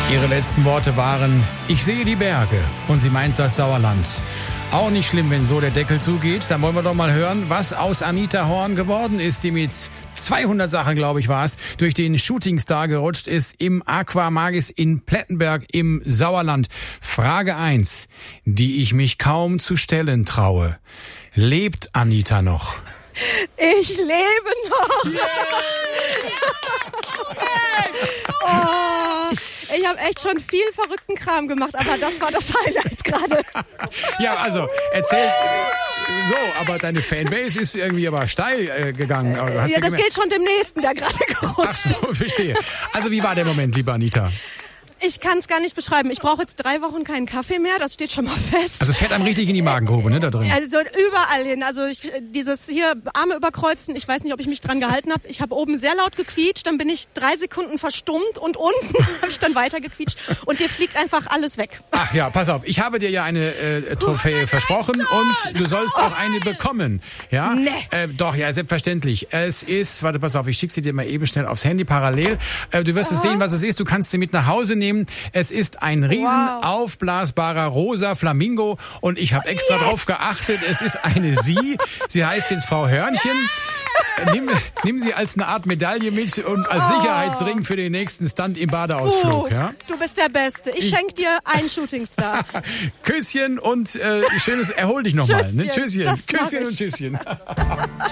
Ihre letzten Worte waren, ich sehe die Berge, und sie meint das Sauerland. Auch nicht schlimm, wenn so der Deckel zugeht. Dann wollen wir doch mal hören, was aus Anita Horn geworden ist, die mit 200 Sachen, glaube ich, war es, durch den Shootingstar gerutscht ist im Aqua Magis in Plettenberg im Sauerland. Frage 1, die ich mich kaum zu stellen traue. Lebt Anita noch? Ich lebe noch. Yeah. Oh, ich habe echt schon viel verrückten Kram gemacht, aber das war das Highlight gerade. Ja, also erzähl so, aber deine Fanbase ist irgendwie aber steil gegangen. Hast ja, das gilt schon dem Nächsten, der gerade gerutscht ist. Ach so, verstehe. Also wie war der Moment, liebe Anita? Ich kann es gar nicht beschreiben. Ich brauche jetzt 3 Wochen keinen Kaffee mehr, das steht schon mal fest. Also es fährt einem richtig in die Magengrube, ne, da drin? Also überall hin. Also dieses hier Arme überkreuzen, ich weiß nicht, ob ich mich dran gehalten habe. Ich habe oben sehr laut gequietscht, dann bin ich 3 Sekunden verstummt und unten habe ich dann weiter gequietscht und dir fliegt einfach alles weg. Ach ja, pass auf, ich habe dir ja eine Trophäe versprochen und du sollst auch eine bekommen. Ja? Nee. Doch, ja, selbstverständlich. Es ist, warte, pass auf, ich schicke sie dir mal eben schnell aufs Handy parallel. Du wirst es sehen, was es ist. Du kannst sie mit nach Hause nehmen. Es ist ein riesen aufblasbarer rosa Flamingo und ich habe extra drauf geachtet. Es ist eine Sie. Sie heißt jetzt Frau Hörnchen. Nimm sie als eine Art Medaille mit und als Sicherheitsring für den nächsten Stunt im Badeausflug. Ja? Du bist der Beste. Ich schenke dir einen Shootingstar. Küsschen und schönes, erhol dich nochmal. Ne? Tschüsschen. Küsschen und Tschüsschen.